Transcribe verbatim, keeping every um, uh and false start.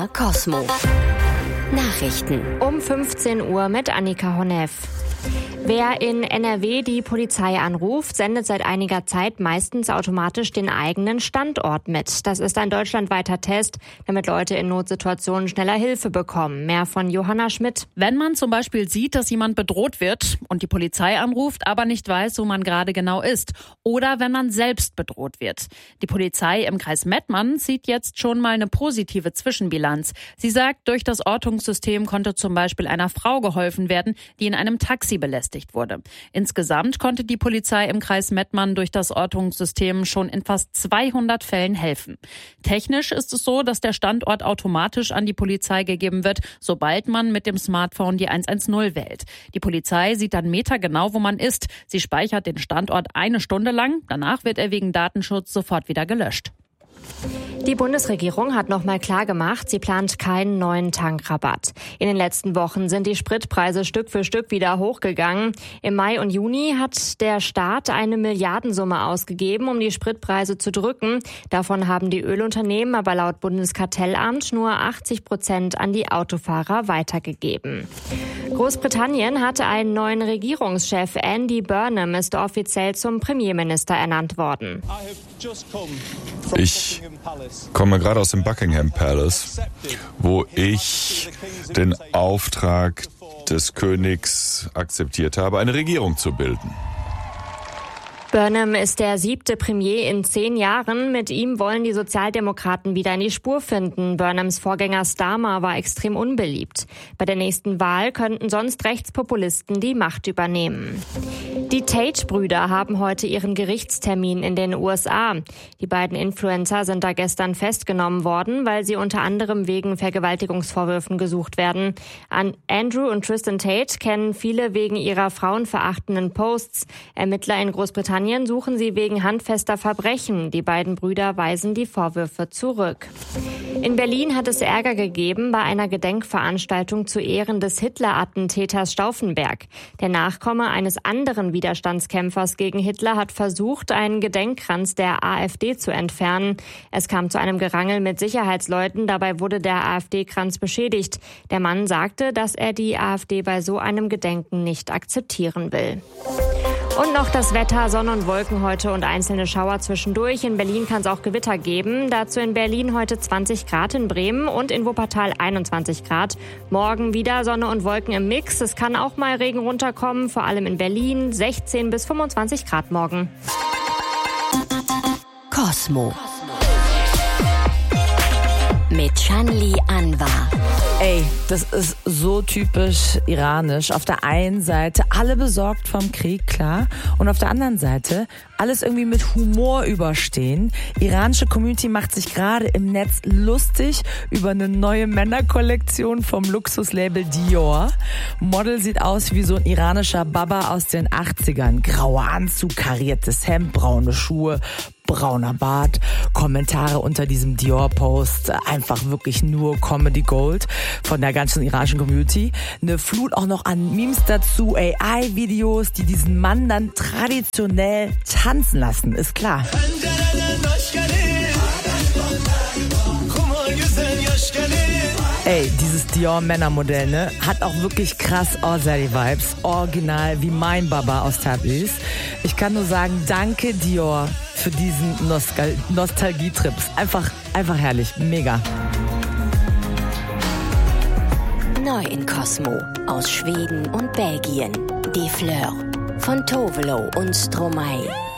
Cosmo. Nachrichten. Um fünfzehn Uhr mit Annika Honneff. Wer in N R W die Polizei anruft, sendet seit einiger Zeit meistens automatisch den eigenen Standort mit. Das ist ein deutschlandweiter Test, damit Leute in Notsituationen schneller Hilfe bekommen. Mehr von Johanna Schmidt. Wenn man zum Beispiel sieht, dass jemand bedroht wird und die Polizei anruft, aber nicht weiß, wo man gerade genau ist. Oder wenn man selbst bedroht wird. Die Polizei im Kreis Mettmann zieht jetzt schon mal eine positive Zwischenbilanz. Sie sagt, durch das Ortungssystem konnte zum Beispiel einer Frau geholfen werden, die in einem Taxi belästigt wurde. Insgesamt konnte die Polizei im Kreis Mettmann durch das Ortungssystem schon in fast zweihundert Fällen helfen. Technisch ist es so, dass der Standort automatisch an die Polizei gegeben wird, sobald man mit dem Smartphone die eins eins null wählt. Die Polizei sieht dann metergenau, wo man ist. Sie speichert den Standort eine Stunde lang. Danach wird er wegen Datenschutz sofort wieder gelöscht. Die Bundesregierung hat nochmal klargemacht, sie plant keinen neuen Tankrabatt. In den letzten Wochen sind die Spritpreise Stück für Stück wieder hochgegangen. Im Mai und Juni hat der Staat eine Milliardensumme ausgegeben, um die Spritpreise zu drücken. Davon haben die Ölunternehmen aber laut Bundeskartellamt nur achtzig Prozent an die Autofahrer weitergegeben. Großbritannien hatte einen neuen Regierungschef. Andy Burnham ist offiziell zum Premierminister ernannt worden. Ich komme gerade aus dem Buckingham Palace, wo ich den Auftrag des Königs akzeptiert habe, eine Regierung zu bilden. Burnham ist der siebte Premier in zehn Jahren. Mit ihm wollen die Sozialdemokraten wieder in die Spur finden. Burnhams Vorgänger Starmer war extrem unbeliebt. Bei der nächsten Wahl könnten sonst Rechtspopulisten die Macht übernehmen. Die Tate-Brüder haben heute ihren Gerichtstermin in den U S A. Die beiden Influencer sind da gestern festgenommen worden, weil sie unter anderem wegen Vergewaltigungsvorwürfen gesucht werden. An Andrew und Tristan Tate kennen viele wegen ihrer frauenverachtenden Posts. Ermittler in Großbritannien suchen sie wegen handfester Verbrechen. Die beiden Brüder weisen die Vorwürfe zurück. In Berlin hat es Ärger gegeben bei einer Gedenkveranstaltung zu Ehren des Hitler-Attentäters Stauffenberg. Der Nachkomme eines anderen Widerstandskämpfers gegen Hitler hat versucht, einen Gedenkkranz der AfD zu entfernen. Es kam zu einem Gerangel mit Sicherheitsleuten. Dabei wurde der AfD-Kranz beschädigt. Der Mann sagte, dass er die AfD bei so einem Gedenken nicht akzeptieren will. Und noch das Wetter, Sonne und Wolken heute und einzelne Schauer zwischendurch. In Berlin kann es auch Gewitter geben. Dazu in Berlin heute zwanzig Grad, in Bremen und in Wuppertal einundzwanzig Grad. Morgen wieder Sonne und Wolken im Mix. Es kann auch mal Regen runterkommen, vor allem in Berlin. sechzehn bis fünfundzwanzig Grad morgen. Cosmo. Mit Shanli Anwar. Ey, das ist so typisch iranisch. Auf der einen Seite alle besorgt vom Krieg, klar. Und auf der anderen Seite alles irgendwie mit Humor überstehen. Iranische Community macht sich gerade im Netz lustig über eine neue Männerkollektion vom Luxuslabel Dior. Model sieht aus wie so ein iranischer Baba aus den achtzigern. Grauer Anzug, kariertes Hemd, braune Schuhe, brauner Bart. Kommentare unter diesem Dior-Post, einfach wirklich nur Comedy Gold von der ganzen iranischen Community. Eine Flut auch noch an Memes dazu, A I-Videos, die diesen Mann dann traditionell tanzen lassen, ist klar. Ey, dieses Dior-Männermodell, ne, hat auch wirklich krass Ozzy-Vibes. Original wie mein Baba aus Tabriz. Ich kann nur sagen, danke Dior für diesen Nostal- Nostalgie-Trips. Einfach, einfach herrlich. Mega. Neu in Cosmo. Aus Schweden und Belgien. Die Fleur. Von Tovelo und Stromae.